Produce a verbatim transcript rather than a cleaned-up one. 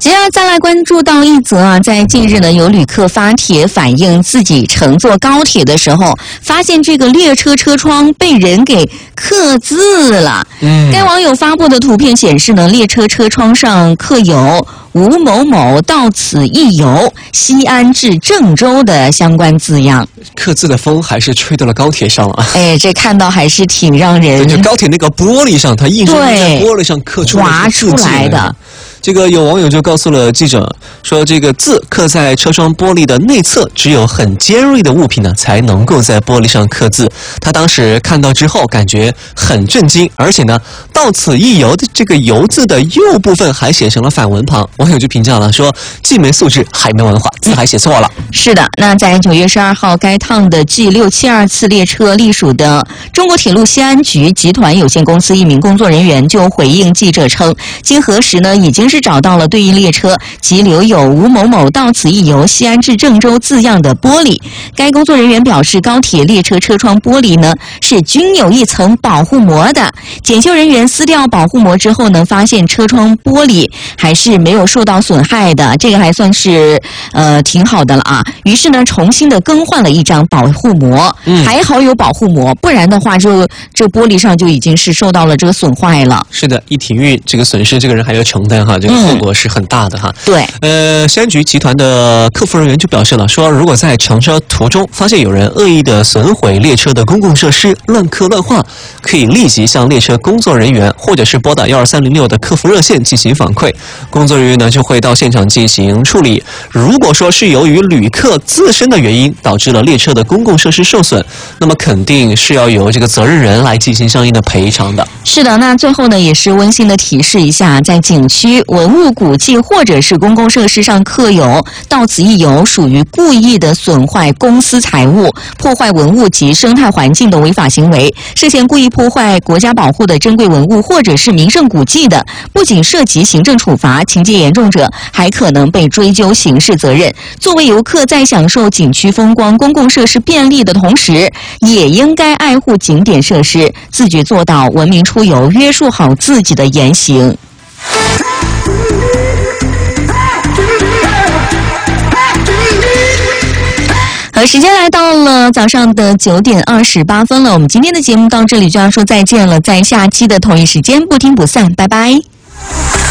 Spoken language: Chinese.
接下来再来关注到一则啊，在近日呢，有旅客发帖反映自己乘坐高铁的时候，发现这个列车车窗被人给刻字了。嗯，该网友发布的图片显示呢，列车车窗上刻有吴某某到此一游，西安至郑州的相关字样。 刻字的风还是吹到了高铁上了。 哎，这看到还是挺让人…… 对，就高铁那个玻璃上，它硬生生在玻璃上刻出划出来的。 这个有网友就告诉了记者说，这个字刻在车窗玻璃的内侧，只有很尖锐的物品呢才能够在玻璃上刻字。他当时看到之后感觉很震惊，而且呢，到此一游的这个游字的右部分还写成了反文旁。网友就评价了说，既没素质还没文化，字还写错了。 是的，那在九月十二号，该趟的 G 六七二次列车隶属的中国铁路西安局集团有限公司一名工作人员就回应记者称，经核实呢，已经是找到了对应列车及留有吴某某到此一游西安至郑州字样的玻璃。该工作人员表示，高铁列车车窗玻璃呢是均有一层保护膜的。检修人员撕掉保护膜之后呢，发现车窗玻璃还是没有受到损害的，这个还算是呃挺好的了啊。于是呢，重新的更换了一张保护膜，嗯、还好有保护膜，不然的话就这玻璃上就已经是受到了这个损坏了。 是的，一体育这个损失，这个人还要承担哈，这个后果是很大的哈。 嗯、对， 呃，西安局集团的客服人员就表示了，说如果在乘车途中发现有人恶意的损毁列车的公共设施，乱刻乱画，可以立即向列车工作人员或者是拨打幺二三零六的客服热线进行反馈，工作人员呢就会到现场进行处理。如果说是由于旅客自身的原因导致了列车的公共设施受损，那么肯定是要由这个责任人来进行相应的赔偿的。 是的，那最后呢，也是温馨的提示一下，在景区、文物古迹或者是公共设施上刻有到此一游，属于故意的损坏公私财物、破坏文物及生态环境的违法行为。涉嫌故意破坏国家保护的珍贵文物或者是名胜古迹的，不仅涉及行政处罚，情节严重者还可能被追究刑事责任。作为游客，在享受景区风光、公共设施便利的同时，也应该爱护景点设施，自觉做到文明出游，约束好自己的言行。好，时间来到了早上的九点二十八分了，我们今天的节目到这里就要说再见了，在下期的同一时间不听不散，拜拜。